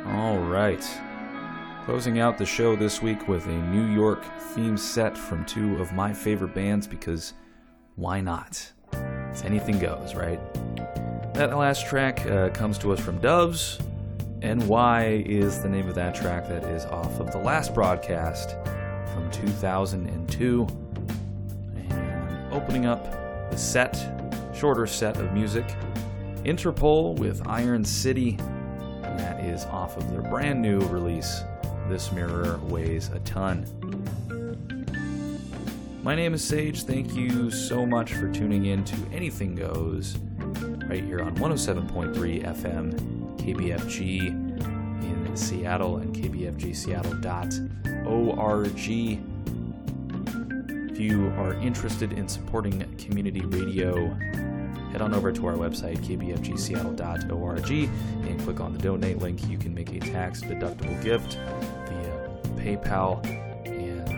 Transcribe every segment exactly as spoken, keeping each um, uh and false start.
All right. Closing out the show this week with a New York theme set from two of my favorite bands, because why not? It's anything goes, right? That last track uh, comes to us from Doves. N Y is the name of that track that is off of the last broadcast from two thousand two. And opening up the set, shorter set of music, Interpol with Iron City. And that is off of their brand new release, This Mirror Weighs a Ton. My name is Sage. Thank you so much for tuning in to Anything Goes right here on one oh seven point three F M K B F G in Seattle and k b f g seattle dot org. If you are interested in supporting community radio, head on over to our website, k b f g seattle dot org, and click on the donate link. You can make a tax-deductible gift via PayPal. And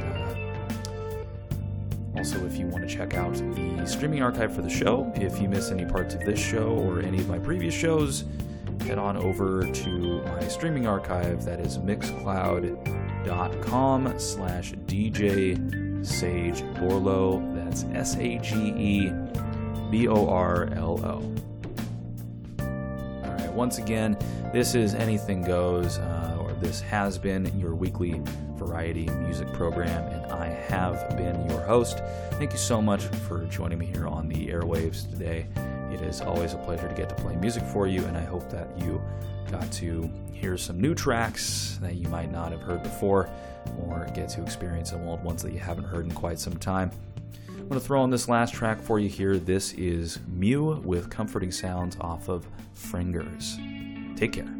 uh, also, if you want to check out the streaming archive for the show, if you miss any parts of this show or any of my previous shows, head on over to my streaming archive. That is mixcloud.com slash DJ Sage Borlo. That's S A G E B O R L O. All right, once again, this is Anything Goes, uh, or this has been your weekly variety music program, and I have been your host. Thank you so much for joining me here on the airwaves today. It is always a pleasure to get to play music for you, and I hope that you got to hear some new tracks that you might not have heard before, or get to experience some old ones that you haven't heard in quite some time. I'm going to throw on this last track for you here. This is Mew with Comforting Sounds off of Fringers. Take care.